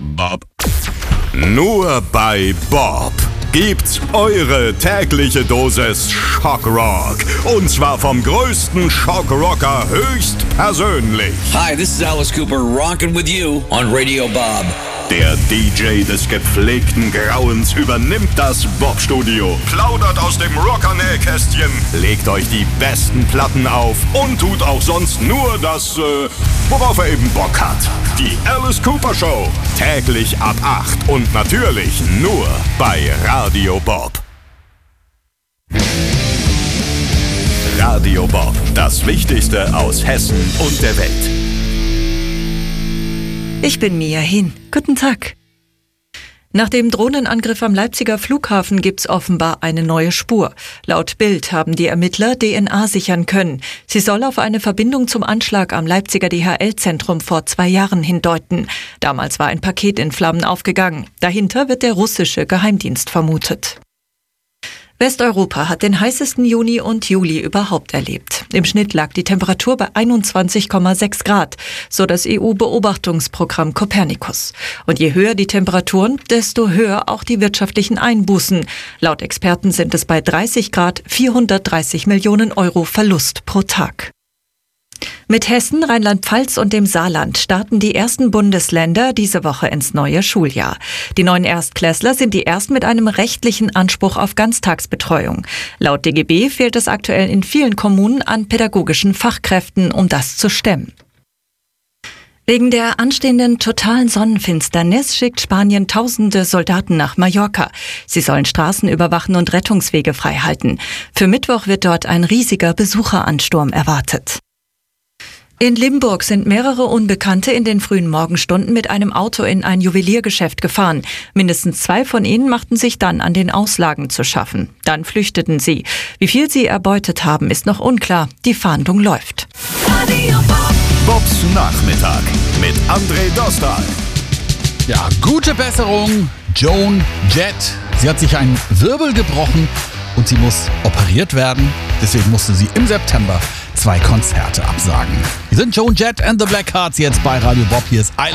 Bob. Nur bei Bob gibt's eure tägliche Dosis Schockrock. Und zwar vom größten Schockrocker höchstpersönlich. Hi, this is Alice Cooper rocking with you on Radio Bob. Der DJ des gepflegten Grauens übernimmt das Bob-Studio, plaudert aus dem Rocker-Nähkästchen, legt euch die besten Platten auf und tut auch sonst nur das, worauf er eben Bock hat. Die Alice Cooper Show, täglich ab 8 und natürlich nur bei Radio Bob. Radio Bob, das Wichtigste aus Hessen und der Welt. Ich bin Mia Hin. Guten Tag. Nach dem Drohnenangriff am Leipziger Flughafen gibt's offenbar eine neue Spur. Laut Bild haben die Ermittler DNA sichern können. Sie soll auf eine Verbindung zum Anschlag am Leipziger DHL-Zentrum vor 2 Jahren hindeuten. Damals war ein Paket in Flammen aufgegangen. Dahinter wird der russische Geheimdienst vermutet. Westeuropa hat den heißesten Juni und Juli überhaupt erlebt. Im Schnitt lag die Temperatur bei 21,6 Grad, so das EU-Beobachtungsprogramm Copernicus. Und je höher die Temperaturen, desto höher auch die wirtschaftlichen Einbußen. Laut Experten sind es bei 30 Grad 430 Millionen Euro Verlust pro Tag. Mit Hessen, Rheinland-Pfalz und dem Saarland starten die ersten Bundesländer diese Woche ins neue Schuljahr. Die neuen Erstklässler sind die ersten mit einem rechtlichen Anspruch auf Ganztagsbetreuung. Laut DGB fehlt es aktuell in vielen Kommunen an pädagogischen Fachkräften, um das zu stemmen. Wegen der anstehenden totalen Sonnenfinsternis schickt Spanien tausende Soldaten nach Mallorca. Sie sollen Straßen überwachen und Rettungswege freihalten. Für Mittwoch wird dort ein riesiger Besucheransturm erwartet. In Limburg sind mehrere Unbekannte in den frühen Morgenstunden mit einem Auto in ein Juweliergeschäft gefahren. Mindestens 2 von ihnen machten sich dann an den Auslagen zu schaffen. Dann flüchteten sie. Wie viel sie erbeutet haben, ist noch unklar. Die Fahndung läuft. Bobs Nachmittag mit André Dostal. Ja, gute Besserung, Joan Jett. Sie hat sich einen Wirbel gebrochen und sie muss operiert werden. Deswegen musste sie im September 2 Konzerte absagen. Wir sind Joan Jett and the Blackhearts jetzt bei Radio Bob. Hier ist